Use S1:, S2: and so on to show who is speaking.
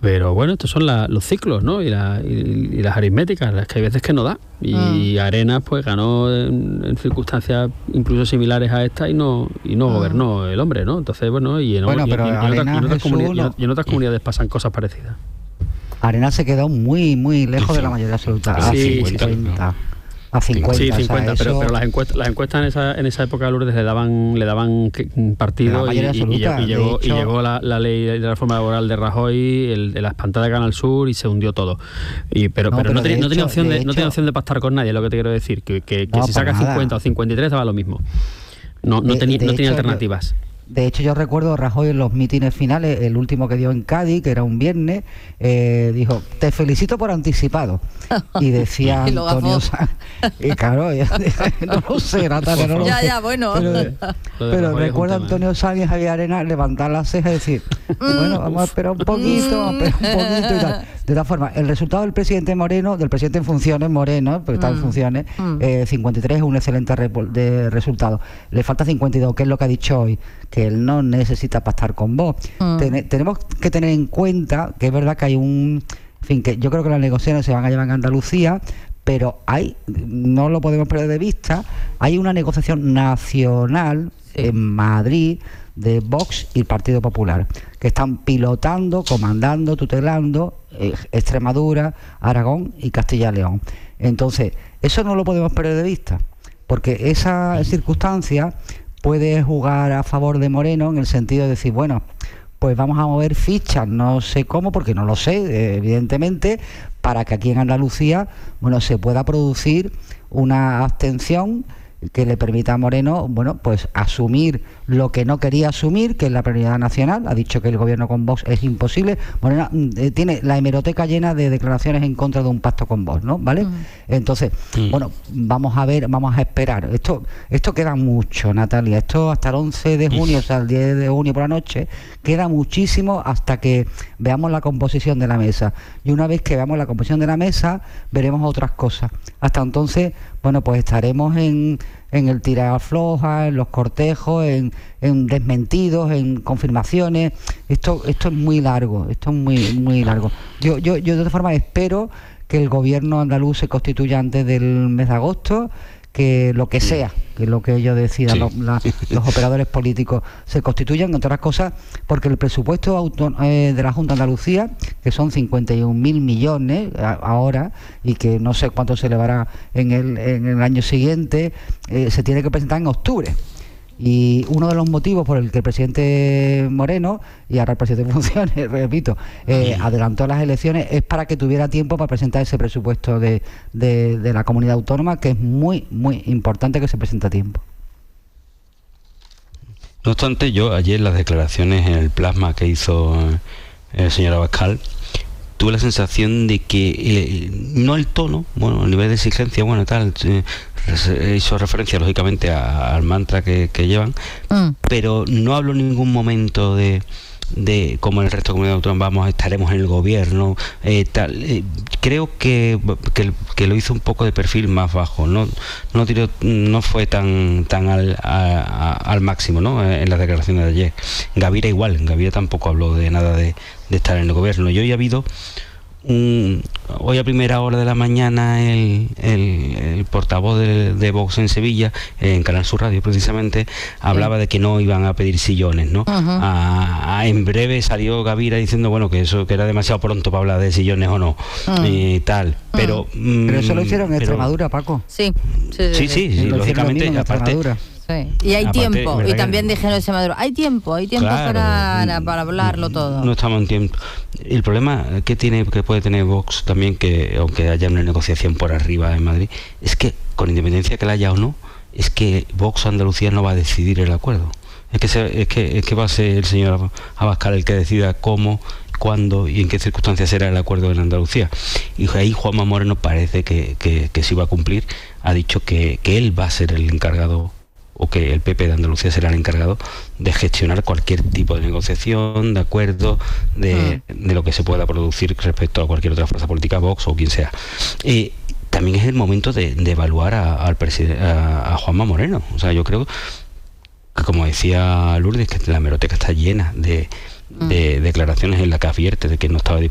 S1: Pero bueno, estos son los ciclos, ¿no? Y las aritméticas, las que hay veces que no da. Y Arenas pues ganó en circunstancias incluso similares a esta y no gobernó el hombre, ¿no? Entonces, bueno, y en otras comunidades pasan cosas parecidas.
S2: Arenas se quedó muy, muy lejos de la mayoría absoluta.
S1: Sí,
S2: 50. A 50.
S1: Sí, 50,
S2: o sea,
S1: pero las encuestas en esa época, Lourdes, le daban partido y llegó la ley de la reforma laboral de Rajoy, de la espantada de Canal Sur, y se hundió todo. Pero no tenía opción de pactar con nadie, es lo que te quiero decir, que si sacas 50 o 53 daba lo mismo. No tenía alternativas.
S2: De hecho, yo recuerdo a Rajoy en los mítines finales, el último que dio en Cádiz, que era un viernes, dijo: te felicito por anticipado. Y decía Antonio Sanz, y claro, no lo sé, Natalia, no lo sé.
S3: Ya, bueno.
S2: Pero recuerdo a Antonio Sanz y Javier Arenas levantar las cejas y decir: bueno, vamos a esperar un poquito, y tal. De todas formas, el resultado del presidente Moreno, del presidente en funciones, Moreno, porque está en funciones, 53 es un excelente resultado. Le falta 52, que es lo que ha dicho hoy, que él no necesita pactar con Vox. Tenemos que tener en cuenta que es verdad que hay en fin, que yo creo que las negociaciones se van a llevar a Andalucía, pero no lo podemos perder de vista, hay una negociación nacional en Madrid de Vox y el Partido Popular, que están pilotando, comandando, tutelando Extremadura, Aragón y Castilla y León. Entonces, eso no lo podemos perder de vista, porque esa circunstancia puede jugar a favor de Moreno en el sentido de decir, bueno, pues vamos a mover fichas, no sé cómo, porque no lo sé, evidentemente, para que aquí en Andalucía, bueno, se pueda producir una abstención que le permita a Moreno, bueno, pues asumir lo que no quería asumir, que es la prioridad nacional. Ha dicho que el gobierno con Vox es imposible. Moreno tiene la hemeroteca llena de declaraciones en contra de un pacto con Vox, ¿no? ¿Vale? Entonces, bueno, vamos a ver, vamos a esperar. Esto queda mucho, Natalia. Esto hasta el 11 de junio, o sea, el 10 de junio por la noche, queda muchísimo hasta que veamos la composición de la mesa. Y una vez que veamos la composición de la mesa, veremos otras cosas. Hasta entonces, bueno, pues estaremos en el tira afloja, en los cortejos, en desmentidos, en confirmaciones. Esto es muy largo, muy largo. Yo de todas formas espero que el gobierno andaluz se constituya antes del mes de agosto, que lo que sea, que lo que ellos decidan, los operadores políticos se constituyan, entre otras cosas, porque el presupuesto de la Junta de Andalucía, que son 51.000 millones ahora, y que no sé cuánto se elevará en el año siguiente, se tiene que presentar en octubre. Y uno de los motivos por el que el presidente Moreno, y ahora el presidente de funciones, repito, adelantó las elecciones, es para que tuviera tiempo para presentar ese presupuesto de la comunidad autónoma, que es muy, muy importante que se presente a tiempo.
S4: No obstante, yo ayer las declaraciones en el plasma que hizo el señor Abascal, tuve la sensación de que no el tono, bueno, el nivel de exigencia, bueno, tal, hizo referencia lógicamente al mantra que llevan, pero no hablo en ningún momento de como en el resto de comunidades autónomas estaremos en el gobierno, tal. Creo que lo hizo un poco de perfil más bajo, no fue tan al máximo, ¿no? En las declaraciones de ayer. Gavira igual, Gavira tampoco habló de nada de estar en el gobierno. Y hoy ha habido hoy a primera hora de la mañana el portavoz de Vox en Sevilla, en Canal Sur Radio precisamente, hablaba de que no iban a pedir sillones, ¿no? En breve salió Gavira diciendo, bueno, que era demasiado pronto para hablar de sillones o no, y tal, pero
S2: eso lo hicieron en Extremadura, Paco.
S3: Sí,
S4: lógicamente, aparte.
S3: Sí. Y hay tiempo, y también dijeron ese Maduro, hay tiempo claro, para hablarlo todo.
S4: No estamos en tiempo. El problema que puede tener Vox también, que aunque haya una negociación por arriba en Madrid, es que con independencia que la haya o no, es que Vox Andalucía no va a decidir el acuerdo. Es que va a ser el señor Abascal el que decida cómo, cuándo y en qué circunstancias será el acuerdo en Andalucía. Y ahí Juanma Moreno parece que sí va a cumplir. Ha dicho que él va a ser el encargado, o que el PP de Andalucía será el encargado de gestionar cualquier tipo de negociación, de acuerdo, de lo que se pueda producir respecto a cualquier otra fuerza política, Vox o quien sea. También es el momento de evaluar a Juanma Moreno. O sea, yo creo que, como decía Lourdes, que la hemeroteca está llena de declaraciones en las que advierte de que no estaba dispuesto